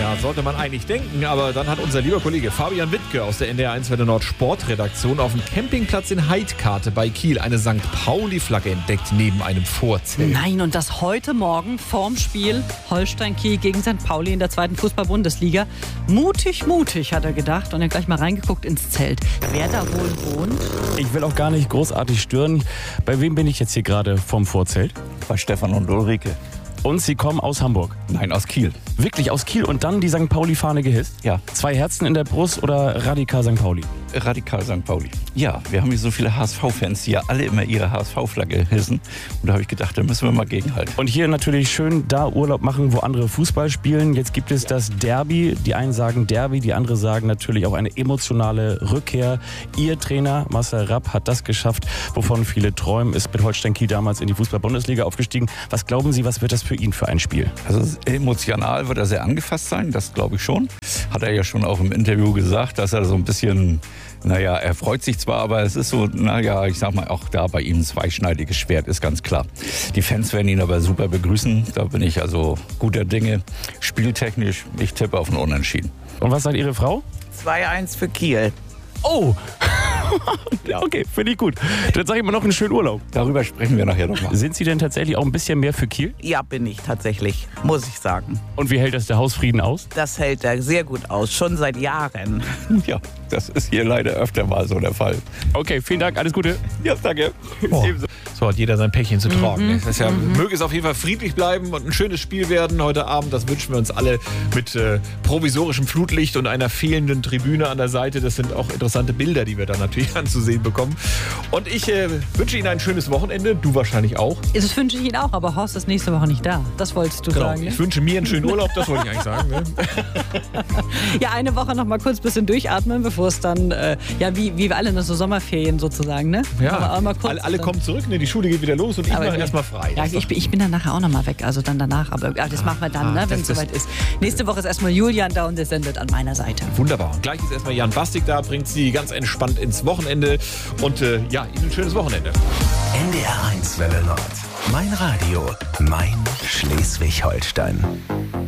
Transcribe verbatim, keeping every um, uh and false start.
Ja, sollte man eigentlich denken, aber dann hat unser lieber Kollege Fabian Wittke aus der N D R eins Welle Nord Sportredaktion auf dem Campingplatz in Heidkarte bei Kiel eine Sankt Pauli-Flagge entdeckt neben einem Vorzelt. Nein, und das heute Morgen vorm Spiel Holstein-Kiel gegen Sankt Pauli in der zweiten Fußball-Bundesliga. Mutig, mutig, hat er gedacht und er gleich mal reingeguckt ins Zelt. Wer da wohl wohnt? Ich will auch gar nicht großartig stören. Bei wem bin ich jetzt hier gerade vom Vorzelt? Bei Stefan und Ulrike. Und Sie kommen aus Hamburg? Nein, aus Kiel. Wirklich aus Kiel und dann die Sankt Pauli-Fahne gehisst? Ja. Zwei Herzen in der Brust oder radikal Sankt Pauli? Radikal Sankt Pauli. Ja, wir haben hier so viele H S V-Fans, die ja alle immer ihre H S V-Flagge hissen. Und da habe ich gedacht, da müssen wir mal gegenhalten. Und hier natürlich schön da Urlaub machen, wo andere Fußball spielen. Jetzt gibt es das Derby. Die einen sagen Derby, die anderen sagen natürlich auch eine emotionale Rückkehr. Ihr Trainer Marcel Rapp hat das geschafft, wovon viele träumen, ist mit Holstein Kiel damals in die Fußball-Bundesliga aufgestiegen. Was glauben Sie, was wird das für ihn für ein Spiel? Also emotional wird er sehr angefasst sein, das glaube ich schon. Hat er ja schon auch im Interview gesagt, dass er so ein bisschen, naja, er freut sich zwar, aber es ist so, naja, ich sag mal, auch da bei ihm ein zweischneidiges Schwert, ist ganz klar. Die Fans werden ihn aber super begrüßen, da bin ich also guter Dinge. Spieltechnisch, ich tippe auf ein Unentschieden. Und was sagt Ihre Frau? zwei eins für Kiel. Oh! Okay, finde ich gut. Dann sage ich mal noch einen schönen Urlaub. Darüber sprechen wir nachher nochmal. Sind Sie denn tatsächlich auch ein bisschen mehr für Kiel? Ja, bin ich tatsächlich, muss ich sagen. Und wie hält das der Hausfrieden aus? Das hält er sehr gut aus, schon seit Jahren. Ja, das ist hier leider öfter mal so der Fall. Okay, vielen Dank, alles Gute. Ja, danke. Oh. So hat jeder sein Päckchen zu tragen. Mhm. Das ist ja, mhm. Möge es auf jeden Fall friedlich bleiben und ein schönes Spiel werden heute Abend. Das wünschen wir uns alle mit äh, provisorischem Flutlicht und einer fehlenden Tribüne an der Seite. Das sind auch interessante Bilder, die wir da natürlich anzusehen bekommen. Und ich äh, wünsche Ihnen ein schönes Wochenende. Du wahrscheinlich auch. Das wünsche ich Ihnen auch, aber Horst ist nächste Woche nicht da. Das wolltest du Genau. sagen, ne? Ich wünsche mir einen schönen Urlaub, das wollte ich eigentlich sagen. Ne? Ja, eine Woche noch mal kurz ein bisschen durchatmen, bevor es dann, äh, ja, wie, wie wir alle in so Sommerferien sozusagen, ne? Ja, aber, aber mal kurz, alle, alle dann, kommen zurück, ne? Die Schule geht wieder los und ich aber mache ich- erstmal frei. Ja, ich, bin- ich bin dann nachher auch noch mal weg, also dann danach, aber ja, das machen wir dann, ah, ne, wenn das- es soweit ist. Nächste Woche ist erstmal Julian da und der sendet an meiner Seite. Wunderbar. Und gleich ist erstmal Jan Bastik da, bringt Sie ganz entspannt ins Wochenende. Und äh, ja, Ihnen ein schönes Wochenende. N D R eins Welle Nord. Mein Radio, mein Schleswig-Holstein.